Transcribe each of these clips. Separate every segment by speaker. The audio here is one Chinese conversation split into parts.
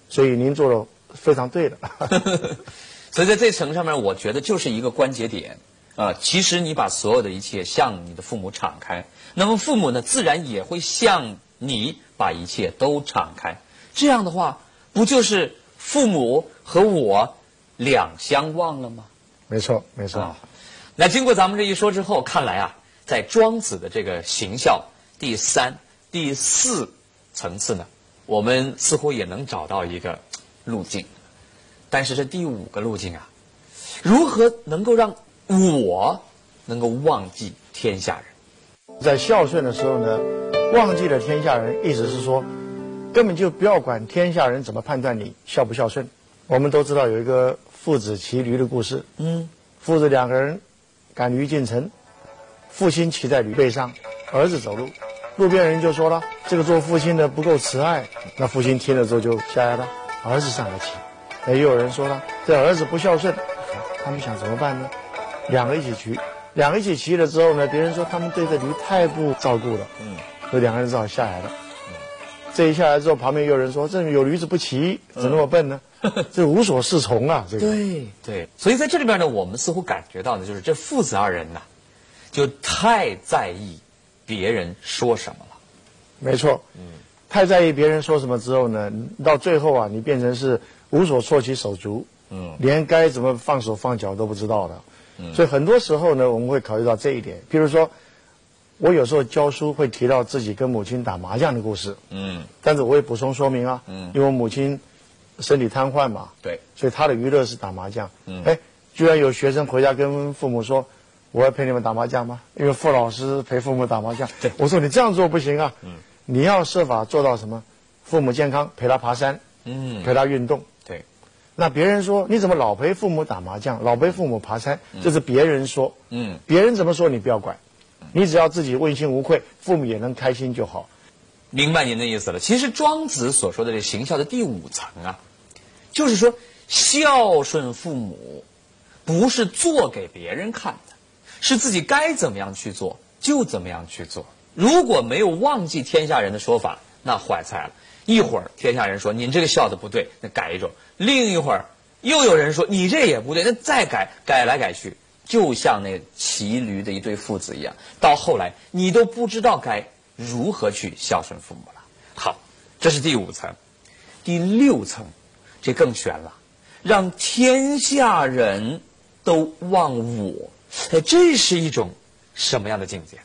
Speaker 1: 所以您做的非常对的。
Speaker 2: 所以在这层上面，我觉得就是一个关节点其实你把所有的一切向你的父母敞开，那么父母呢，自然也会向你把一切都敞开。这样的话，不就是父母和我两相望了吗？
Speaker 1: 没错，没错。
Speaker 2: 那经过咱们这一说之后，看来在庄子的这个行孝第3、第4层次呢，我们似乎也能找到一个路径。但是这第5个路径如何能够让我能够忘记天下人？
Speaker 1: 在孝顺的时候呢，忘记了天下人，意思是说，根本就不要管天下人怎么判断你孝不孝顺。我们都知道有一个父子骑驴的故事。父子2个人赶驴进城，父亲骑在驴背上，儿子走路。路边人就说了，这个做父亲的不够慈爱。那父亲听了之后就下来了，儿子上来骑。也有人说了，这儿子不孝顺。他们想怎么办呢？2个一起骑，2个一起骑了之后呢，别人说他们对这驴太不照顾了。所以2个人只好下来了。这一下来之后，旁边又有人说，这有驴子不骑，怎么那么笨呢？这无所适从啊！这个
Speaker 2: 对，所以在这里边呢，我们似乎感觉到的就是这父子2人就太在意别人说什么了。
Speaker 1: 没错，太在意别人说什么之后呢，到最后你变成是无所措其手足，连该怎么放手放脚都不知道了。所以很多时候呢，我们会考虑到这一点。比如说，我有时候教书会提到自己跟母亲打麻将的故事，但是我也补充说明因为我母亲身体瘫痪嘛，
Speaker 2: 对，
Speaker 1: 所以她的娱乐是打麻将。居然有学生回家跟父母说，我要陪你们打麻将吗？因为傅老师陪父母打麻将。
Speaker 2: 对，
Speaker 1: 我说你这样做不行啊，你要设法做到什么？父母健康，陪他爬山，陪他运动。
Speaker 2: 对，
Speaker 1: 那别人说你怎么老陪父母打麻将，老陪父母爬山？这是别人说，别人怎么说你不要管，你只要自己问心无愧，父母也能开心就好。
Speaker 2: 明白您的意思了。其实庄子所说的这行孝的第5层就是说孝顺父母不是做给别人看的，是自己该怎么样去做就怎么样去做。如果没有忘记天下人的说法，那坏菜了。一会儿天下人说您这个孝的不对，那改一种；另一会儿又有人说你这也不对，那再改，改来改去，就像那骑驴的一对父子一样，到后来你都不知道该如何去孝顺父母了。好，这是第5层。第6层，这更悬了，让天下人都忘我。这是一种什么样的境界？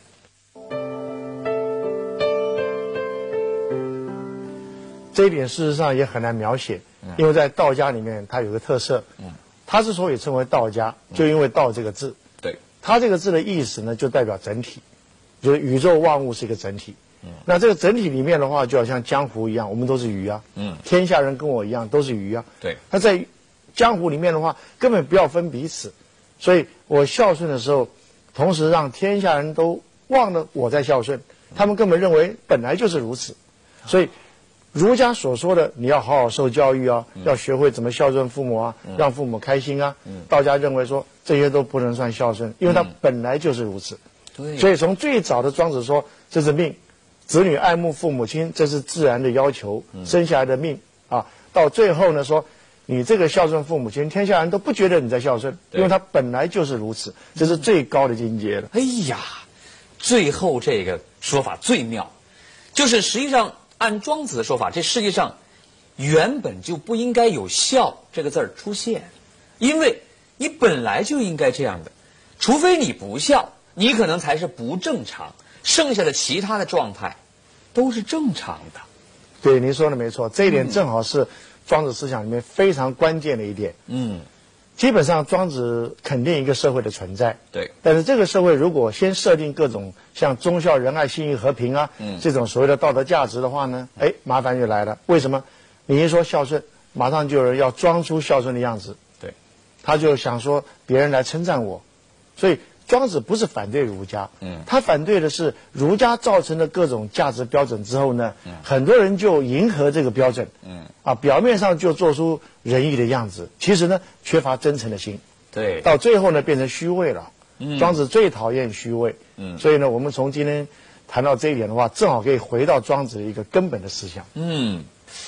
Speaker 1: 这一点事实上也很难描写，因为在道家里面它有个特色，它之所以称为道家，就因为道这个字，
Speaker 2: 对，
Speaker 1: 它这个字的意思呢，就代表整体，就是宇宙万物是一个整体。那这个整体里面的话，就好像江湖一样，我们都是鱼啊，天下人跟我一样都是鱼啊。
Speaker 2: 对，
Speaker 1: 那在江湖里面的话，根本不要分彼此，所以我孝顺的时候，同时让天下人都忘了我在孝顺，他们根本认为本来就是如此，所以儒家所说的你要好好受教育要学会怎么孝顺父母让父母开心道家认为说这些都不能算孝顺，因为它本来就是如此。
Speaker 2: 对，
Speaker 1: 所以从最早的庄子说这是命，子女爱慕父母亲，这是自然的要求，生下来的命到最后呢说你这个孝顺父母亲，天下人都不觉得你在孝顺，因为他本来就是如此，这是最高的境界了。
Speaker 2: 哎呀，最后这个说法最妙，就是实际上按庄子的说法，这世界上原本就不应该有孝这个字儿出现，因为你本来就应该这样的，除非你不孝，你可能才是不正常，剩下的其他的状态都是正常的。
Speaker 1: 对，您说的没错，这一点正好是庄子思想里面非常关键的一点。基本上庄子肯定一个社会的存在，
Speaker 2: 对，
Speaker 1: 但是这个社会如果先设定各种像忠孝仁爱信义和平这种所谓的道德价值的话呢，麻烦就来了。为什么？你一说孝顺，马上就有人要装出孝顺的样子，
Speaker 2: 对，
Speaker 1: 他就想说别人来称赞我，所以庄子不是反对儒家，他反对的是儒家造成的各种价值标准之后呢，很多人就迎合这个标准，表面上就做出仁义的样子，其实呢缺乏真诚的心，
Speaker 2: 对，
Speaker 1: 到最后呢变成虚伪了。庄子最讨厌虚伪，所以呢，我们从今天谈到这一点的话，正好可以回到庄子的一个根本的思想。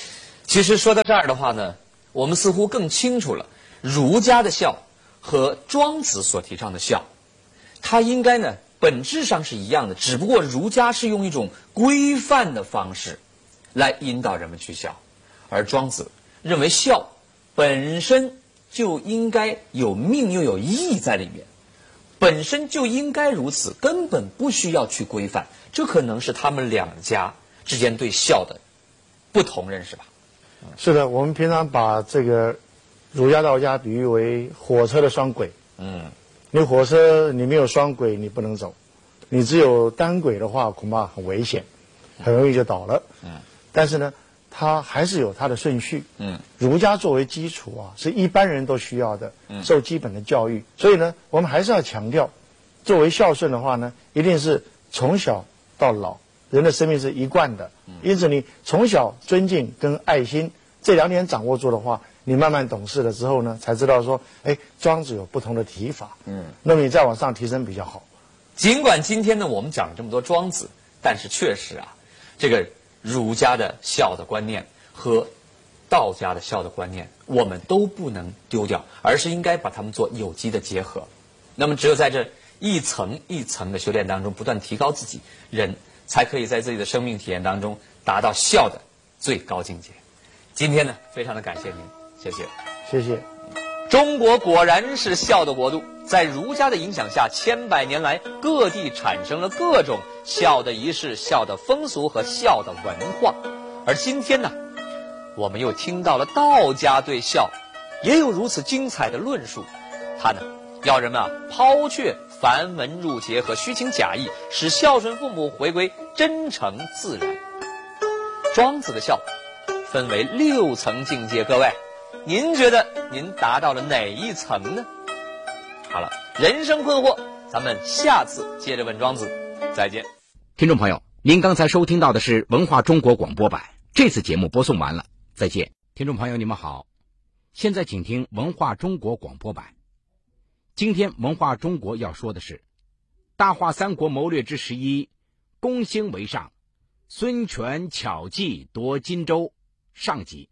Speaker 2: 其实说到这儿的话呢，我们似乎更清楚了儒家的孝和庄子所提倡的孝，它应该呢本质上是一样的，只不过儒家是用一种规范的方式来引导人们去孝，而庄子认为孝本身就应该有命又有义在里面，本身就应该如此，根本不需要去规范。这可能是他们两家之间对孝的不同认识吧。
Speaker 1: 是的，我们平常把这个儒家道家比喻为火车的双轨。你火车你没有双轨你不能走，你只有单轨的话恐怕很危险，很容易就倒了。但是呢它还是有它的顺序。儒家作为基础啊，是一般人都需要的，受基本的教育。所以呢我们还是要强调，作为孝顺的话呢，一定是从小到老，人的生命是一贯的。因此你从小尊敬跟爱心这2点掌握住的话，你慢慢懂事了之后呢，才知道说，庄子有不同的提法。那么你再往上提升比较好。
Speaker 2: 尽管今天呢我们讲了这么多庄子，但是确实啊，这个儒家的孝的观念和道家的孝的观念，我们都不能丢掉，而是应该把它们做有机的结合。那么只有在这一层一层的修炼当中不断提高自己，人才可以在自己的生命体验当中达到孝的最高境界。今天呢非常的感谢您，谢谢。
Speaker 1: 谢谢。
Speaker 2: 中国果然是孝的国度，在儒家的影响下，千百年来各地产生了各种孝的仪式、孝的风俗和孝的文化。而今天呢，我们又听到了道家对孝也有如此精彩的论述。他呢要人们抛却繁文缛节和虚情假意，使孝顺父母回归真诚自然。庄子的孝分为6层境界，各位您觉得您达到了哪一层呢？好了，人生困惑咱们下次接着问庄子。再见。
Speaker 3: 听众朋友，您刚才收听到的是文化中国广播版，这次节目播送完了，再见。听众朋友你们好，现在请听文化中国广播版。今天文化中国要说的是大话三国谋略之11，攻兴为上，孙权巧计夺荆州上集。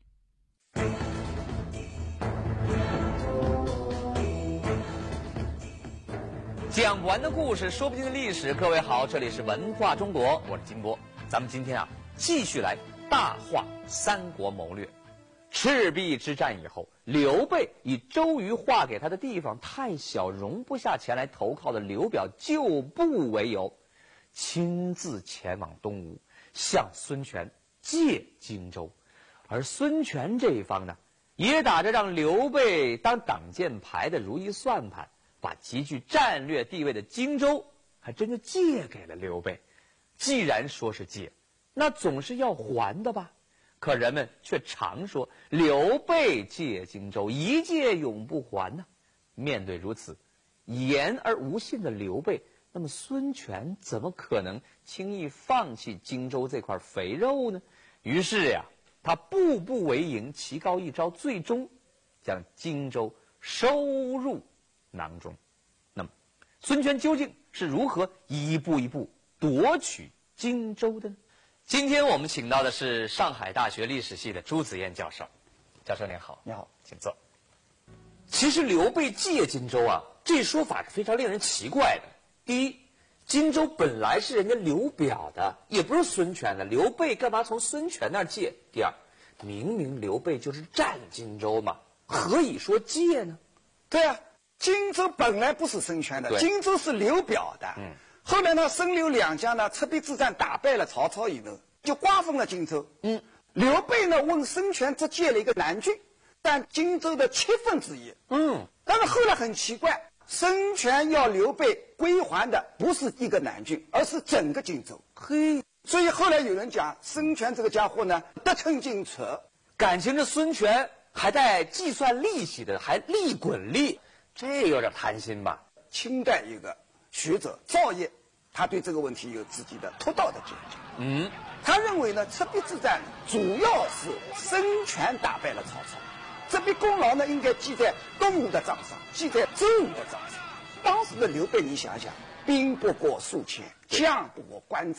Speaker 2: 讲不完的故事，说不尽的历史。各位好，这里是文化中国，我是金波。咱们今天继续来大话三国谋略。赤壁之战以后，刘备以周瑜划给他的地方太小，容不下前来投靠的刘表旧部为由，亲自前往东吴，向孙权借荆州。而孙权这一方呢，也打着让刘备当挡箭牌的如意算盘，把极具战略地位的荆州还真就借给了刘备。既然说是借，那总是要还的吧。可人们却常说刘备借荆州，一借永不还呢。面对如此言而无信的刘备，那么孙权怎么可能轻易放弃荆州这块肥肉呢？于是呀，他步步为营，棋高一招，最终将荆州收入囊中。那么孙权究竟是如何一步一步夺取荆州的呢？今天我们请到的是上海大学历史系的朱子燕教授。教授您好。
Speaker 4: 你好，
Speaker 2: 请坐。其实刘备借荆州这说法是非常令人奇怪的。第一，荆州本来是人家刘表的，也不是孙权的，刘备干嘛从孙权那儿借？第二，明明刘备就是占荆州嘛，何以说借呢？
Speaker 4: 对啊，荆州本来不是孙权的，荆州是刘表的。后来呢，孙刘两家呢，赤壁之战打败了曹操以后，就瓜分了荆州。刘备呢问孙权只借了一个南郡，占荆州的1/7。但是后来很奇怪，孙权要刘备归还的不是一个南郡，而是整个荆州。所以后来有人讲，孙权这个家伙呢，得寸进尺，
Speaker 2: 感情这孙权还带计算利息的，还利滚利，这有点贪心吧？
Speaker 4: 清代一个学者赵烨，他对这个问题有自己的独到的见解。他认为呢，赤壁之战主要是孙权打败了曹操，这笔功劳呢应该记在东吴的账上，记在周吴的账上。当时的刘备，你想想，兵不过数千，将不过关张，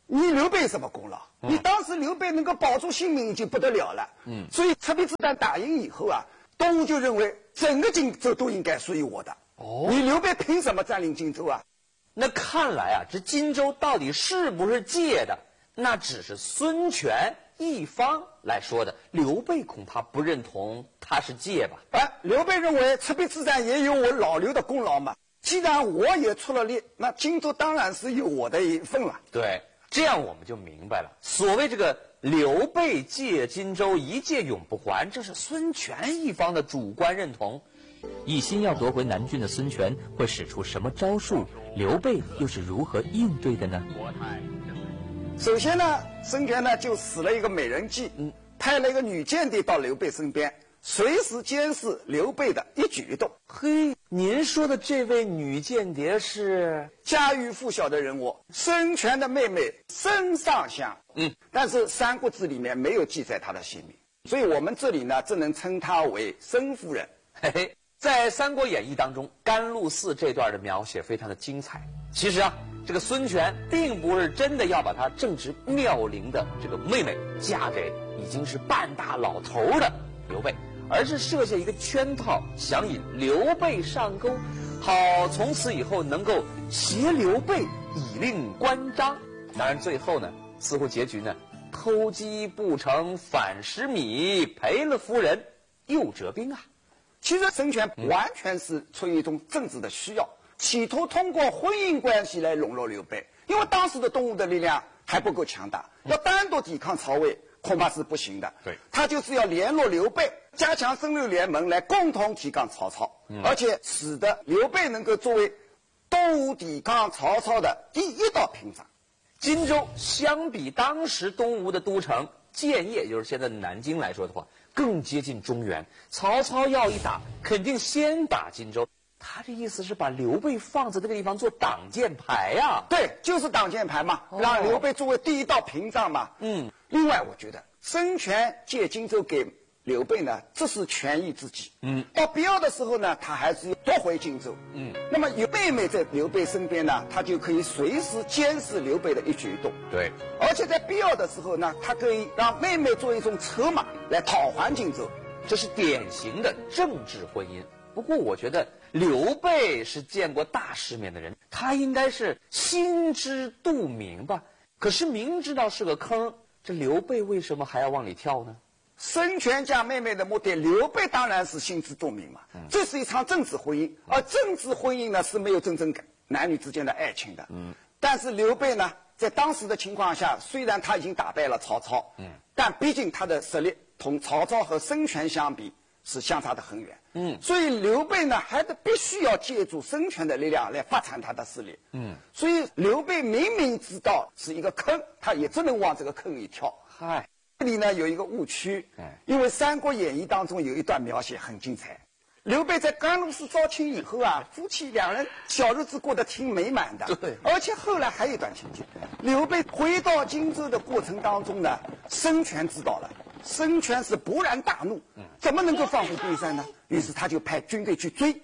Speaker 4: 你刘备什么功劳？你当时刘备能够保住性命已经不得了了。所以赤壁之战打赢以后啊，东吴就认为整个荆州都应该属于我的。你刘备凭什么占领荆州啊？
Speaker 2: 那看来啊，这荆州到底是不是借的，那只是孙权一方来说的。刘备恐怕不认同他是借吧？
Speaker 4: 刘备认为赤壁之战也有我老刘的功劳嘛。既然我也出了力，那荆州当然是有我的一份了。
Speaker 2: 对，这样我们就明白了，所谓这个刘备借荆州一借永不还，这是孙权一方的主观认同。
Speaker 5: 一心要夺回南郡的孙权会使出什么招数？刘备又是如何应对的呢？
Speaker 4: 首先呢，孙权呢就使了一个美人计，派了一个女间谍到刘备身边，随时监视刘备的一举一动。
Speaker 2: 嘿，您说的这位女间谍是
Speaker 4: 家喻户晓的人物，孙权的妹妹孙尚香。但是《三国志》里面没有记载她的姓名，所以我们这里呢只能称她为孙夫人。
Speaker 2: 嘿嘿，在《三国演义》当中，甘露寺这段的描写非常的精彩。其实啊，这个孙权并不是真的要把他正值妙龄的这个妹妹嫁给已经是半大老头的刘备，而是设下一个圈套，想引刘备上钩，好从此以后能够挟刘备以令关张。当然最后呢，似乎结局呢，偷鸡不成反蚀米，赔了夫人又折兵啊。
Speaker 4: 其实孙权完全是出于一种政治的需要，企图通过婚姻关系来笼络刘备，因为当时的东吴的力量还不够强大，要单独抵抗曹魏恐怕是不行的。
Speaker 2: 对，
Speaker 4: 他就是要联络刘备，加强孙刘联盟来共同抵抗曹操，而且使得刘备能够作为东吴抵抗曹操的第一道屏障。
Speaker 2: 荆州相比当时东吴的都城建业，也就是现在的南京来说的话，更接近中原。曹操要一打，肯定先打荆州。他这意思是把刘备放在这个地方做挡箭牌啊？
Speaker 4: 对，就是挡箭牌嘛，让刘备作为第一道屏障嘛。另外我觉得孙权借荆州给刘备呢，这是权宜之计。到必要的时候呢，他还是夺回荆州。那么有妹妹在刘备身边呢，他就可以随时监视刘备的一举一动。
Speaker 2: 对，
Speaker 4: 而且在必要的时候呢，他可以让妹妹做一种筹码来讨还荆州。
Speaker 2: 这是典型的政治婚姻。不过我觉得刘备是见过大世面的人，他应该是心知肚明吧。可是明知道是个坑，这刘备为什么还要往里跳呢？
Speaker 4: 孙权嫁妹妹的目的，刘备当然是心知肚明嘛。这是一场政治婚姻，而政治婚姻呢是没有真正男女之间的爱情的。但是刘备呢，在当时的情况下，虽然他已经打败了曹操，但毕竟他的实力同曹操和孙权相比是相差得很远。所以刘备呢，还得必须要借助孙权的力量来发展他的势力。所以刘备明明知道是一个坑，他也只能往这个坑里跳。
Speaker 2: 嗨，
Speaker 4: 这里呢有一个误区，因为《三国演义》当中有一段描写很精彩。刘备在甘露寺招亲以后啊，夫妻两人小日子过得挺美满的。
Speaker 2: 对，
Speaker 4: 而且后来还有一段情节，刘备回到荆州的过程当中呢，孙权知道了，孙权是勃然大怒，怎么能够放回对山呢？于是他就派军队去追。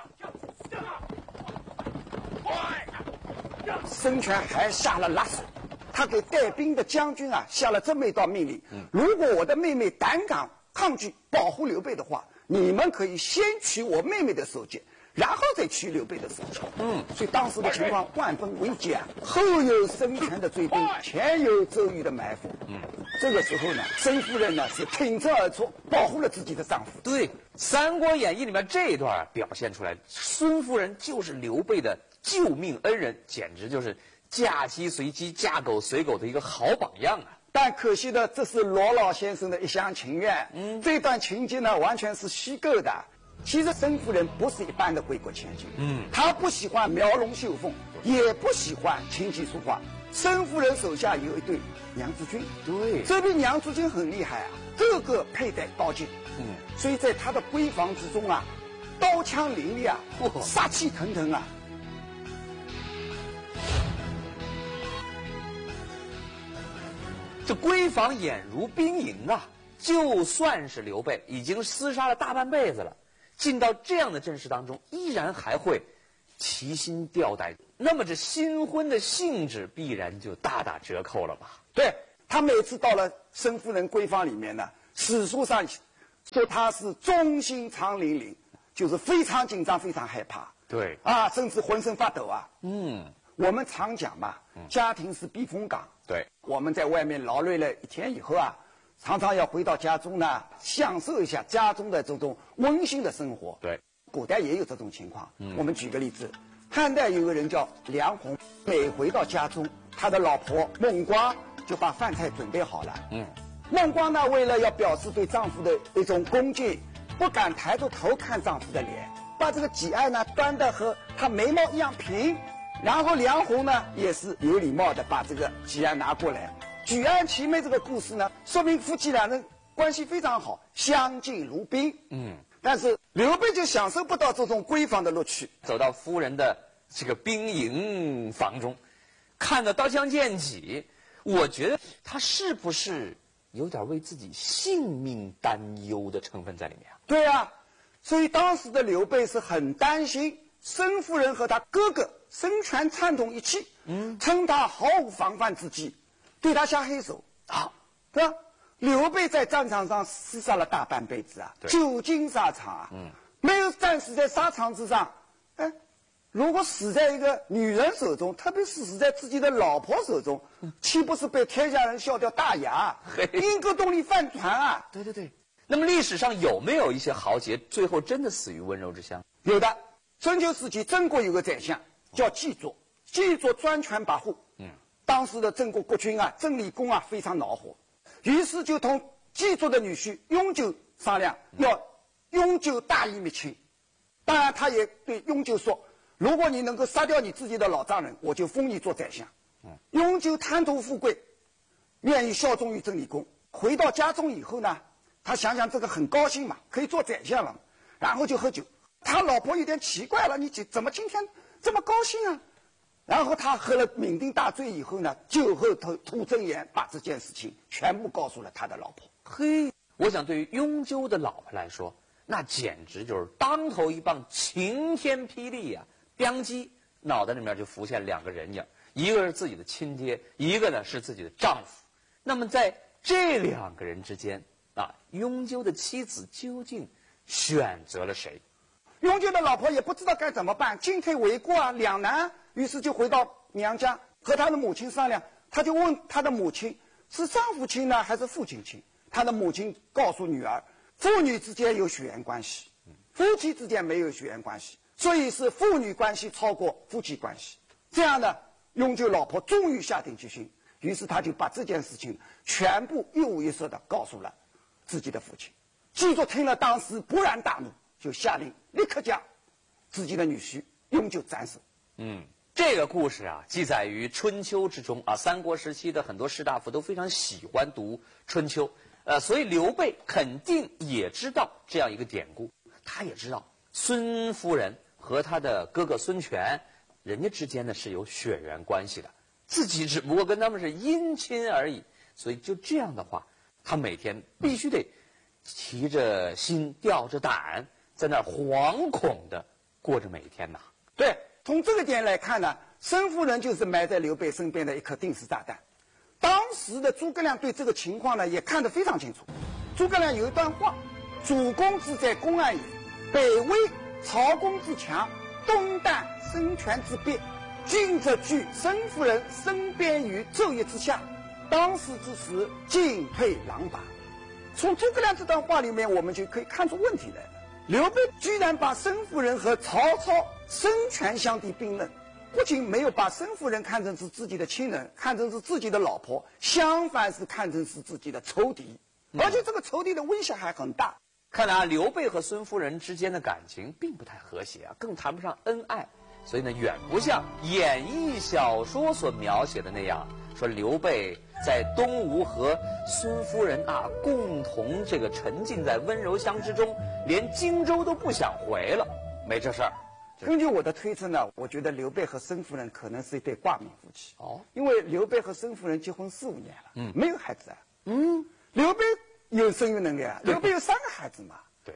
Speaker 4: 孙权还下了辣手，他给带兵的将军啊下了这么一道命令：如果我的妹妹胆敢抗拒保护刘备的话，你们可以先取我妹妹的首级，然后再取刘备的首级。所以当时的情况万分危急啊，后有孙权的追兵，前有周瑜的埋伏。这个时候呢，孙夫人呢是挺身而出，保护了自己的丈夫。
Speaker 2: 对，《三国演义》里面这一段表现出来，孙夫人就是刘备的救命恩人，简直就是嫁鸡随鸡，嫁狗随狗的一个好榜样啊！
Speaker 4: 但可惜的，这是罗老先生的一厢情愿。这段情节呢，完全是虚构的。其实孙夫人不是一般的归国千金，她不喜欢描龙绣凤，也不喜欢琴棋书画。孙夫人手下有一对娘子军，
Speaker 2: 对，
Speaker 4: 这对娘子军很厉害啊，个个佩戴刀剑。所以在她的闺房之中啊，刀枪林立啊，杀气腾腾啊。
Speaker 2: 这闺房俨如兵营啊！就算是刘备已经厮杀了大半辈子了，进到这样的阵势当中，依然还会提心吊胆， 那么这新婚的兴致必然就大打折扣了吧？
Speaker 4: 对，他每次到了申夫人闺房里面呢，史书上说他是忠心肠凛凛，就是非常紧张，非常害怕。
Speaker 2: 对
Speaker 4: 啊，甚至浑身发抖啊。
Speaker 2: 嗯，
Speaker 4: 我们常讲嘛，家庭是避风港。
Speaker 2: 对，
Speaker 4: 我们在外面劳累了一天以后啊，常常要回到家中呢，享受一下家中的这种温馨的生活。
Speaker 2: 对，
Speaker 4: 古代也有这种情况。我们举个例子，汉代有个人叫梁鸿，每回到家中，他的老婆孟光就把饭菜准备好了。孟光呢，为了要表示对丈夫的一种恭敬，不敢抬着头看丈夫的脸，把这个几案呢端得和他眉毛一样平。然后梁鸿呢也是有礼貌的把这个几案拿过来。举案齐眉这个故事呢，说明夫妻两人关系非常好，相敬如宾。但是刘备就享受不到这种闺房的乐趣。
Speaker 2: 走到夫人的这个兵营房中，看到刀枪剑戟，我觉得他是不是有点为自己性命担忧的成分在里面啊？
Speaker 4: 对啊，所以当时的刘备是很担心申夫人和他哥哥申权串通一气，趁他毫无防范之际，对他下黑手啊，对吧？刘备在战场上厮杀了大半辈子啊，久经沙场啊，没有战死在沙场之上。哎，如果死在一个女人手中，特别是死在自己的老婆手中，岂不是被天下人笑掉大牙？英格动力翻船啊！
Speaker 2: 对对对。那么历史上有没有一些豪杰最后真的死于温柔之乡？
Speaker 4: 有的。春秋时期，郑国有个宰相叫季作，季作专权跋扈。当时的郑国国君啊，郑理公啊，非常恼火，于是就同季作的女婿雍纠商量，要雍纠大义灭亲。当然，他也对雍纠说，如果你能够杀掉你自己的老丈人，我就封你做宰相。雍纠贪图富贵，愿意效忠于郑理公。回到家中以后呢，他想想这个很高兴嘛，可以做宰相了，然后就喝酒。他老婆有点奇怪了，你怎么今天这么高兴啊？然后他喝了酩酊大醉以后呢，酒后吐真言，把这件事情全部告诉了他的老婆。
Speaker 2: 嘿，我想对于雍纠的老婆来说，那简直就是当头一棒，晴天霹雳呀！当即脑袋里面就浮现两个人影，一个是自己的亲爹，一个呢是自己的丈夫。那么在这两个人之间啊，雍纠的妻子究竟选择了谁？
Speaker 4: 雍纠的老婆也不知道该怎么办，进退维谷啊，两难。于是就回到娘家和他的母亲商量。他就问他的母亲，是丈夫亲呢还是父亲亲？他的母亲告诉女儿，父女之间有血缘关系，夫妻之间没有血缘关系，所以是父女关系超过夫妻关系。这样呢，雍纠老婆终于下定决心，于是他就把这件事情全部一五一十的告诉了自己的父亲。季作听了当时勃然大怒，就下令立刻将自己的女婿雍纠斩首。
Speaker 2: 这个故事啊，记载于春秋之中啊。三国时期的很多士大夫都非常喜欢读春秋，所以刘备肯定也知道这样一个典故。他也知道孙夫人和他的哥哥孙权，人家之间呢是有血缘关系的，自己只不过跟他们是姻亲而已。所以就这样的话，他每天必须得提着心吊着胆，在那儿惶恐的过着每一天呐。
Speaker 4: 对，从这个点来看呢，申夫人就是埋在刘备身边的一颗定时炸弹。当时的诸葛亮对这个情况呢也看得非常清楚。诸葛亮有一段话：主公之在公案也，北威曹公之强，东旦申权之变，君则居申夫人身边于昼夜之下，当时之时进退狼拔。从诸葛亮这段话里面，我们就可以看出问题来了。刘备居然把申夫人和曹操、申权相提并论，不仅没有把申夫人看成是自己的亲人，看成是自己的老婆，相反是看成是自己的仇敌，而且这个仇敌的威胁还很大。
Speaker 2: 看来啊，刘备和孙夫人之间的感情并不太和谐啊，更谈不上恩爱，所以呢，远不像演义小说所描写的那样，说刘备在东吴和孙夫人啊共同这个沉浸在温柔乡之中，连荆州都不想回了，没这事儿。
Speaker 4: 根据我的推测呢，我觉得刘备和申夫人可能是一对挂名夫妻。
Speaker 2: 哦，
Speaker 4: 因为刘备和申夫人结婚4、5年了，没有孩子啊。刘备有生育能力啊，刘备有3个孩子嘛。
Speaker 2: 对，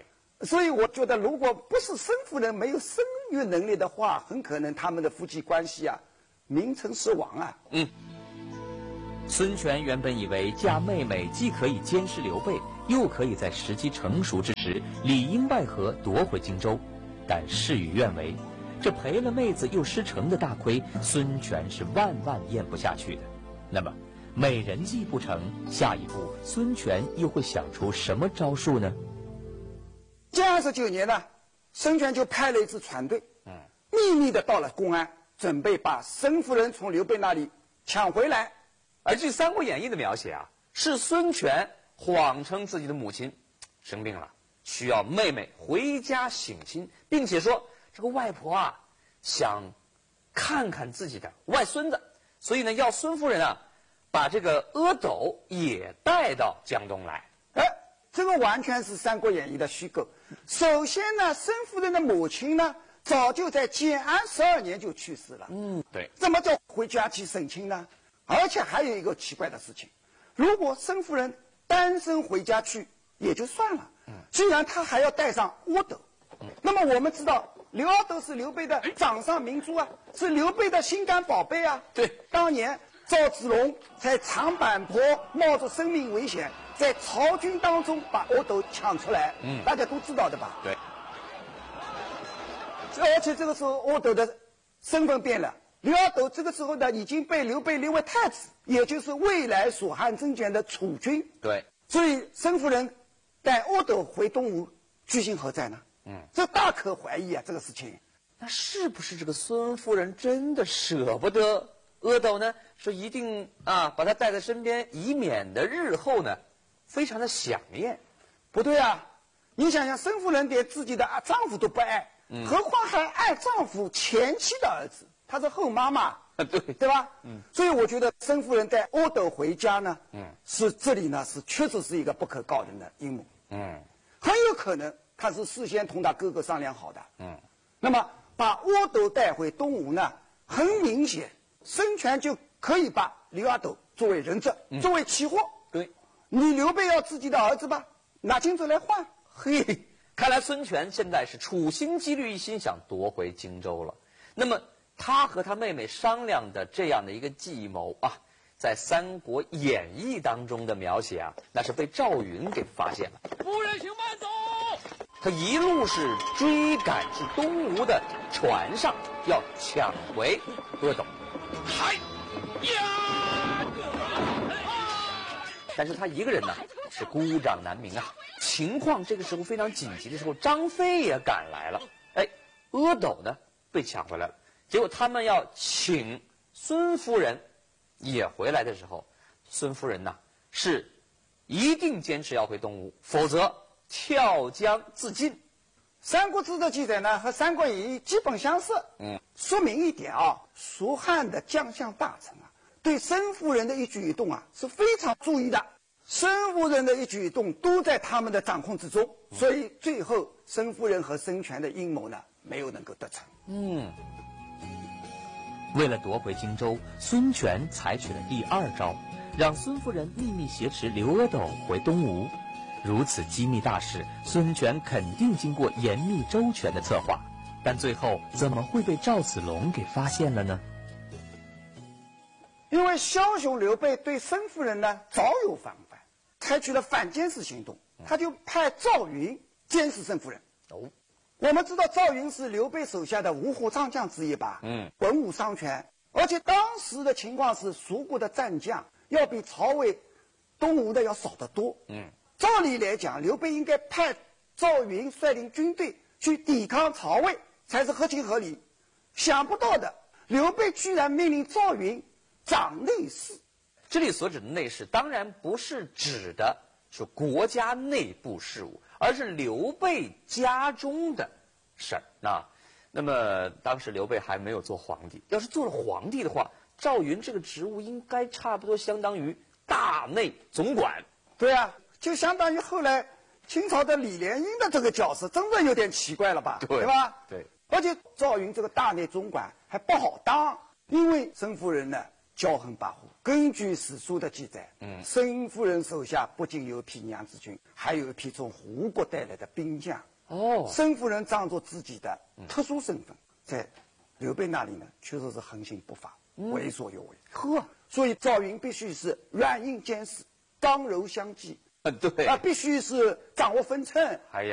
Speaker 4: 所以我觉得，如果不是孙夫人没有生育能力的话，很可能他们的夫妻关系啊，名存实亡啊。
Speaker 5: 孙权原本以为嫁妹妹既可以监视刘备，又可以在时机成熟之时里应外合夺回荆州，但事与愿违，这赔了妹子又失城的大亏，孙权是万万咽不下去的。那么美人计不成，下一步孙权又会想出什么招数呢？
Speaker 4: 建29年呢，孙权就派了一支船队，秘密的到了公安，准备把孙夫人从刘备那里抢回来。
Speaker 2: 而据《三国演义》的描写啊，是孙权谎称自己的母亲生病了，需要妹妹回家省亲，并且说这个外婆啊想看看自己的外孙子，所以呢要孙夫人啊把这个阿斗也带到江东来。
Speaker 4: 这个完全是《三国演义》的虚构。首先呢，孙夫人的母亲呢早就在建安12年就去世了。
Speaker 2: 对，
Speaker 4: 怎么叫回家去省亲呢？而且还有一个奇怪的事情，如果孙夫人单身回家去也就算了，居然她还要带上阿斗。那么我们知道刘阿斗是刘备的掌上明珠啊，是刘备的心肝宝贝啊。
Speaker 2: 对，
Speaker 4: 当年赵子龙在长坂坡冒着生命危险，在曹军当中把阿斗抢出来，大家都知道的吧？
Speaker 2: 对。
Speaker 4: 而且这个时候阿斗的身份变了，刘阿斗这个时候呢已经被刘备立为太子，也就是未来蜀汉政权的储君。
Speaker 2: 对，
Speaker 4: 所以孙夫人带阿斗回东吴，居心何在呢？这大可怀疑啊，这个事情。
Speaker 2: 那是不是这个孙夫人真的舍不得阿斗呢？说一定啊把他带在身边，以免的日后呢非常的想念。
Speaker 4: 不对啊，你想想，孙夫人连自己的丈夫都不爱，何况还爱丈夫前妻的儿子，她是后妈妈，对吧？所以我觉得孙夫人带阿斗回家呢，是这里呢是确实是一个不可告人的阴谋。很有可能她是事先同她哥哥商量好的。那么把阿斗带回东吴呢，很明显，孙权就可以把刘阿斗作为人质，作为期货。
Speaker 2: 对，
Speaker 4: 你刘备要自己的儿子吧，拿荆州来换。
Speaker 2: 嘿，看来孙权现在是处心积虑一心想夺回荆州了。那么他和他妹妹商量的这样的一个计谋啊，在《三国演义》当中的描写啊，那是被赵云给发现了。
Speaker 6: 夫人请慢走。
Speaker 2: 他一路是追赶至东吴的船上，要抢回阿斗。
Speaker 6: 嗨呀！
Speaker 2: 但是他一个人呢是孤掌难鸣啊。情况这个时候非常紧急的时候，张飞也赶来了。阿斗呢被抢回来了。结果他们要请孙夫人也回来的时候，孙夫人呢是一定坚持要回东吴，否则跳江自尽。《
Speaker 4: 三国志》的记载呢和《三国演义》基本相似。说明一点啊，蜀汉的将相大臣啊，对孙夫人的一举一动啊是非常注意的。孙夫人的一举一动都在他们的掌控之中，所以最后孙夫人和孙权的阴谋呢没有能够得逞。
Speaker 5: 为了夺回荆州，孙权采取了第二招，让孙夫人秘密挟持刘阿斗回东吴。如此机密大事，孙权肯定经过严密周全的策划，但最后怎么会被赵子龙给发现了呢？
Speaker 4: 因为枭雄刘备对孙夫人呢早有防范，采取了反监视行动，他就派赵云监视孙夫人。我们知道赵云是刘备手下的五虎上将之一吧？文武双全，而且当时的情况是蜀国的战将要比曹魏、东吴的要少得多。照理来讲，刘备应该派赵云率领军队去抵抗曹魏，才是合情合理。想不到的，刘备居然命令赵云掌内事。
Speaker 2: 这里所指的内事，当然不是指的是国家内部事务，而是刘备家中的事儿。那么当时刘备还没有做皇帝，要是做了皇帝的话，赵云这个职务应该差不多相当于大内总管。
Speaker 4: 对啊，就相当于后来清朝的李莲英的这个角色，真的有点奇怪了吧？对吧？
Speaker 2: 对。
Speaker 4: 而且赵云这个大内总管还不好当，因为孙夫人呢骄横跋扈。根据史书的记载，申夫人手下不仅有一批娘子军，还有一批从胡国带来的兵将。申夫人仗着自己的特殊身份，在刘备那里呢，确实是横行不法，为所欲为。所以赵云必须是软硬兼施，刚柔相济。
Speaker 2: 对
Speaker 4: 必须是掌握分寸。
Speaker 2: 哎呀。